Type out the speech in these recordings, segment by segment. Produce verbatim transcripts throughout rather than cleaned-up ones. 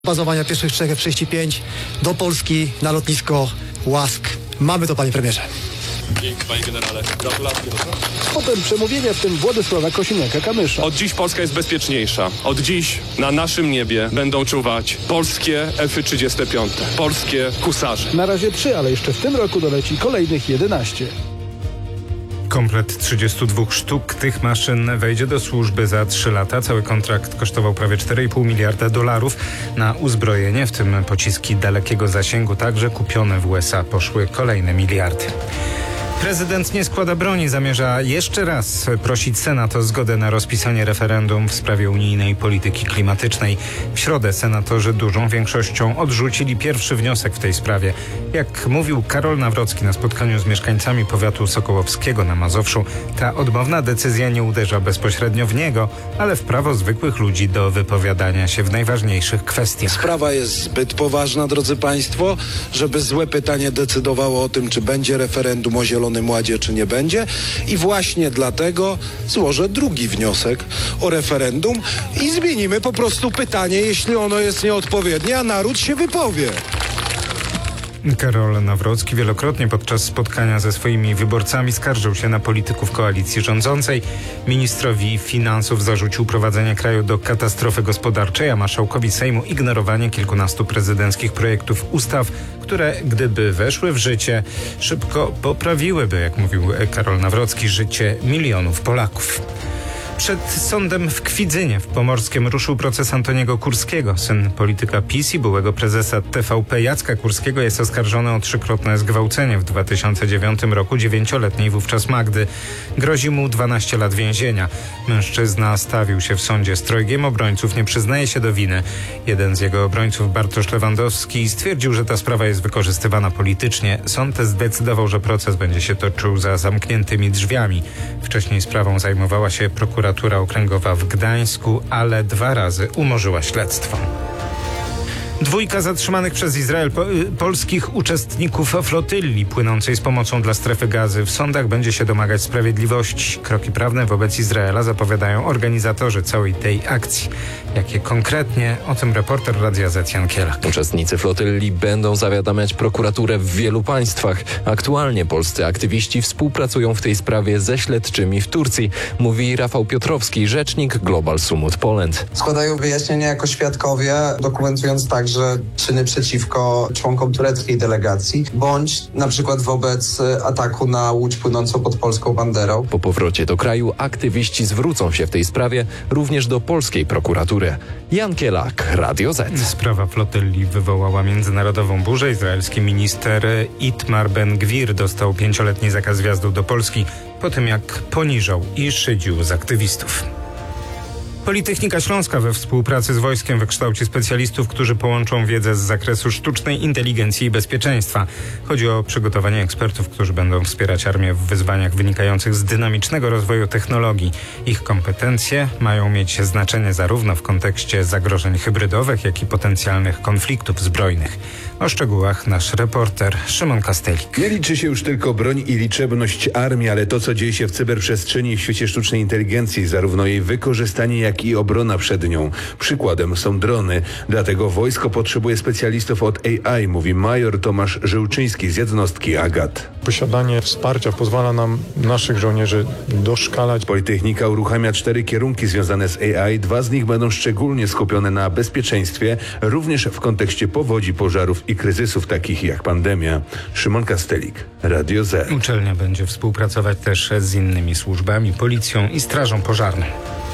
Bazowania pierwszych trzech F trzydzieści pięć do Polski na lotnisko Łask. Mamy to, panie premierze. Dzięki, panie generale. Gratulacje. Potem przemówienia, w tym Władysława Kosiniaka-Kamysza. Od dziś Polska jest bezpieczniejsza. Od dziś na naszym niebie będą czuwać polskie F trzydzieści pięć, polskie husarze. Na razie trzy, ale jeszcze w tym roku doleci kolejnych jedenaście. Komplet trzydziestu dwóch sztuk tych maszyn wejdzie do służby za trzy lata. Cały kontrakt kosztował prawie cztery i pół miliarda dolarów. Na uzbrojenie, w tym pociski dalekiego zasięgu, także kupione w U S A, poszły kolejne miliardy. Prezydent nie składa broni, zamierza jeszcze raz prosić Senat o zgodę na rozpisanie referendum w sprawie unijnej polityki klimatycznej. W środę senatorzy dużą większością odrzucili pierwszy wniosek w tej sprawie. Jak mówił Karol Nawrocki na spotkaniu z mieszkańcami powiatu sokołowskiego na Mazowszu, ta odmowna decyzja nie uderza bezpośrednio w niego, ale w prawo zwykłych ludzi do wypowiadania się w najważniejszych kwestiach. Sprawa jest zbyt poważna, drodzy państwo, żeby złe pytanie decydowało o tym, czy będzie referendum o Zielonym Ładzie, czy nie będzie. I właśnie dlatego złożę drugi wniosek o referendum i zmienimy po prostu pytanie, jeśli ono jest nieodpowiednie, a naród się wypowie. Karol Nawrocki wielokrotnie podczas spotkania ze swoimi wyborcami skarżył się na polityków koalicji rządzącej. Ministrowi finansów zarzucił prowadzenie kraju do katastrofy gospodarczej, a marszałkowi Sejmu ignorowanie kilkunastu prezydenckich projektów ustaw, które gdyby weszły w życie, szybko poprawiłyby, jak mówił Karol Nawrocki, życie milionów Polaków. Przed sądem w Kwidzynie w Pomorskiem ruszył proces Antoniego Kurskiego. Syn polityka PiS i byłego prezesa T V P Jacka Kurskiego jest oskarżony o trzykrotne zgwałcenie w dwa tysiące dziewiątym roku dziewięcioletniej wówczas Magdy. Grozi mu dwanaście lat więzienia. Mężczyzna stawił się w sądzie z trojgiem obrońców, nie przyznaje się do winy. Jeden z jego obrońców, Bartosz Lewandowski, stwierdził, że ta sprawa jest wykorzystywana politycznie. Sąd zdecydował, że proces będzie się toczył za zamkniętymi drzwiami. Wcześniej sprawą zajmowała się prokuratura okręgowa w Gdańsku, ale dwa razy umorzyła śledztwo. Dwójka zatrzymanych przez Izrael po, y, polskich uczestników flotylli płynącej z pomocą dla strefy Gazy w sądach będzie się domagać sprawiedliwości. Kroki prawne wobec Izraela zapowiadają organizatorzy całej tej akcji. Jakie konkretnie? O tym reporter Radia Z Jan Kielak. Uczestnicy flotylli będą zawiadamiać prokuraturę w wielu państwach. Aktualnie polscy aktywiści współpracują w tej sprawie ze śledczymi w Turcji, mówi Rafał Piotrowski, rzecznik Global Sumut Poland. Składają wyjaśnienia jako świadkowie, dokumentując także czyny przeciwko członkom tureckiej delegacji, bądź na przykład wobec ataku na łódź płynącą pod polską banderą. Po powrocie do kraju aktywiści zwrócą się w tej sprawie również do polskiej prokuratury. Jan Kielak, Radio Z. Sprawa flotylli wywołała międzynarodową burzę. Izraelski minister Itmar Ben-Gwir dostał pięcioletni zakaz wjazdu do Polski po tym, jak poniżał i szydził z aktywistów. Politechnika Śląska we współpracy z wojskiem wykształci specjalistów, którzy połączą wiedzę z zakresu sztucznej inteligencji i bezpieczeństwa. Chodzi o przygotowanie ekspertów, którzy będą wspierać armię w wyzwaniach wynikających z dynamicznego rozwoju technologii. Ich kompetencje mają mieć znaczenie zarówno w kontekście zagrożeń hybrydowych, jak i potencjalnych konfliktów zbrojnych. O szczegółach nasz reporter Szymon Kastelik. Nie liczy się już tylko broń i liczebność armii, ale to, co dzieje się w cyberprzestrzeni i w świecie sztucznej inteligencji, zarówno jej wykorzystanie, jak i obrona przed nią. Przykładem są drony. Dlatego wojsko potrzebuje specjalistów od A I, mówi major Tomasz Żyłczyński z jednostki Agat. Posiadanie wsparcia pozwala nam naszych żołnierzy doszkalać. Politechnika uruchamia cztery kierunki związane z A I. Dwa z nich będą szczególnie skupione na bezpieczeństwie, również w kontekście powodzi, pożarów i kryzysów takich jak pandemia. Szymon Kastelik, Radio Z. Uczelnia będzie współpracować też z innymi służbami, policją i strażą pożarną.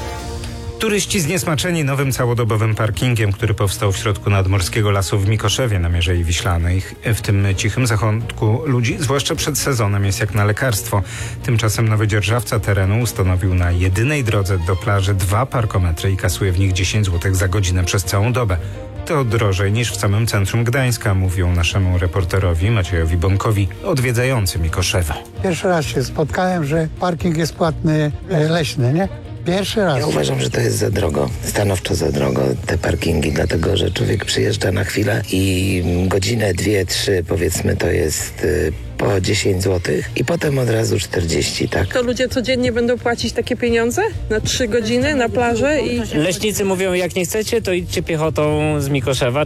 Turyści zniesmaczeni nowym całodobowym parkingiem, który powstał w środku nadmorskiego lasu w Mikoszewie na Mierzei Wiślanej. W tym cichym zakątku ludzi, zwłaszcza przed sezonem, jest jak na lekarstwo. Tymczasem nowy dzierżawca terenu ustanowił na jedynej drodze do plaży dwa parkometry i kasuje w nich dziesięć złotych za godzinę przez całą dobę. To drożej niż w samym centrum Gdańska, mówią naszemu reporterowi Maciejowi Bąkowi, odwiedzający Mikoszewo. Pierwszy raz się spotkałem, że parking jest płatny, leśny, nie? Pierwszy raz. Ja uważam, że to jest za drogo, stanowczo za drogo te parkingi, dlatego że człowiek przyjeżdża na chwilę i godzinę, dwie, trzy powiedzmy to jest y, po dziesięć złotych i potem od razu czterdzieści, tak? To ludzie codziennie będą płacić takie pieniądze na trzy godziny na plażę i... Leśnicy mówią, jak nie chcecie, to idźcie piechotą z Mikoszewa.